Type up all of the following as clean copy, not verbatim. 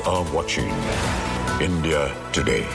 are watching India Today.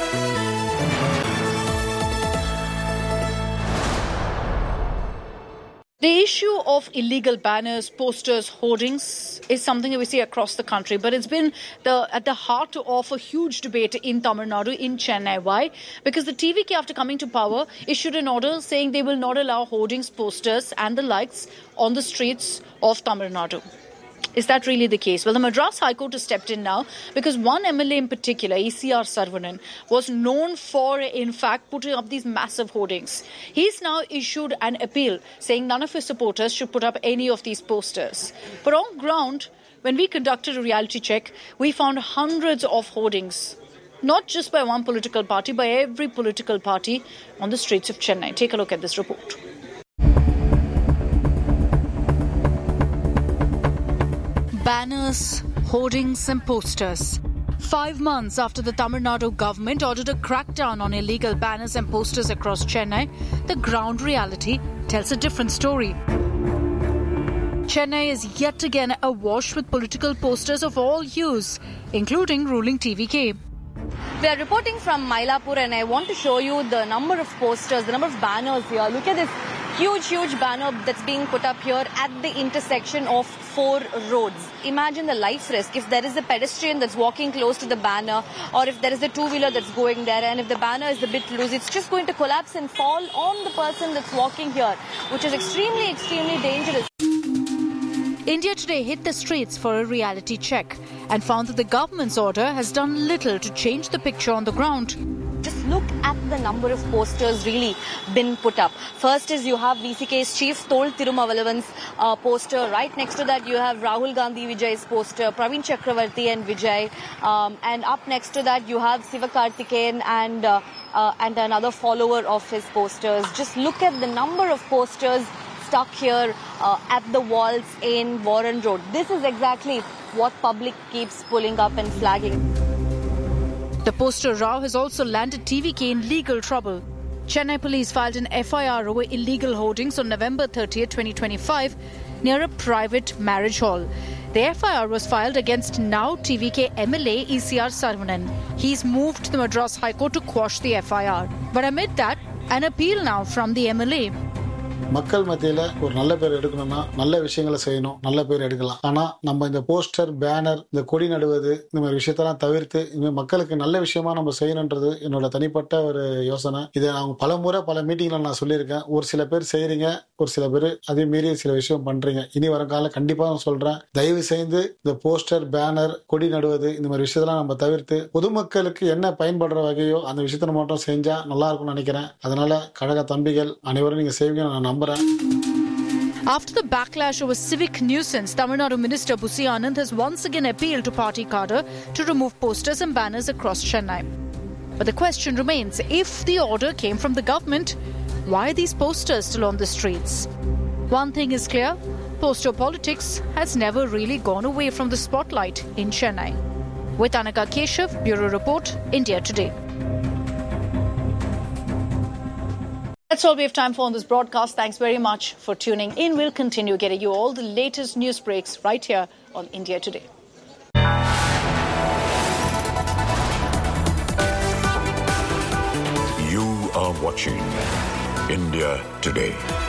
The issue of illegal banners, posters, hoardings is something that we see across the country, but it's been at the heart of a huge debate in Tamil Nadu, in Chennai. Why? Because the TVK, after coming to power, issued an order saying they will not allow hoardings, posters and the likes on the streets of Tamil Nadu. Is that really the case? Well, the Madras High Court has stepped in now because one MLA in particular, ECR Saravanan, was known for, in fact, putting up these massive hoardings. He's now issued an appeal saying none of his supporters should put up any of these posters. But on ground, when we conducted a reality check, we found hundreds of hoardings, not just by one political party, by every political party on the streets of Chennai. Take a look at this report. Banners, hoardings and posters. 5 months after the Tamil Nadu government ordered a crackdown on illegal banners and posters across Chennai, the ground reality tells a different story. Chennai is yet again awash with political posters of all hues, including ruling TVK. We are reporting from Mylapore and I want to show you the number of posters, the number of banners here. Look at this huge banner that's being put up here at the intersection of 4 roads. Imagine the life risk if there is a pedestrian that's walking close to the banner, or if there is a two-wheeler that's going there, and if the banner is a bit loose, it's just going to collapse and fall on the person that's walking here, which is extremely dangerous. India Today hit the streets for a reality check and found that the government's order has done little to change the picture on the ground. Just look at the number of posters really been put up. First is you have VCK's chief Tol Tirumavalavan's poster. Right next to that you have Rahul Gandhi Vijay's poster, Praveen Chakravarti and Vijay. And up next to that you have Sivakarthikeyan and another follower of his posters. Just look at the number of posters stuck here at the walls in Warren Road. This is exactly what public keeps pulling up and flagging. The poster row has also landed TVK in legal trouble. Chennai police filed an FIR over illegal hoardings on November 30th, 2025 near a private marriage hall. The FIR was filed against now TVK MLA ECR Saravanan. He's moved to the Madras High Court to quash the FIR. But amid that, an appeal now from the MLA. மக்கள் மத்தியில ஒரு நல்ல பேர் எடுக்கணும்னா நல்ல விஷயங்களை செய்யணும், நல்ல பேர் எடுக்கலாம். ஆனா நம்ம இந்த போஸ்டர், பேனர், இந்த கொடி நடுவது இந்த மாதிரி விஷயத்தெல்லாம் தவிர்த்து மக்களுக்கு நல்ல விஷயமா நம்ம செய்யணும்ன்றது என்னோட தனிப்பட்ட ஒரு யோசனை. இதை நான் பல மீட்டிங்ல நான் சொல்லியிருக்கேன். ஒரு சில பேர் செய்யறீங்க, ஒரு சில பேர் அதே மீறி சில விஷயம் பண்றீங்க. இனி வர காலம் கண்டிப்பா நான் சொல்றேன், தயவு செய்து இந்த போஸ்டர், பேனர், கொடி நடுவது இந்த மாதிரி விஷயத்தெல்லாம் நம்ம தவிர்த்து பொதுமக்களுக்கு என்ன பயன்படுற வகையோ அந்த விஷயத்தை மட்டும் செஞ்சா நல்லா இருக்கும்னு நினைக்கிறேன். அதனால கழக தம்பிகள் அனைவரும் நீங்க செய்வீங்க நான் நம்புறேன். After the backlash over civic nuisance, Tamil Nadu Minister Bussi Anand has once again appealed to party cadre to remove posters and banners across Chennai. But the question remains, if the order came from the government, why are these posters still on the streets? One thing is clear, poster politics has never really gone away from the spotlight in Chennai. With Anaka Keshav, Bureau Report, India Today. That's all we have time for on this broadcast. Thanks very much for tuning in. We'll continue getting you all the latest news breaks right here on India Today. You are watching India Today.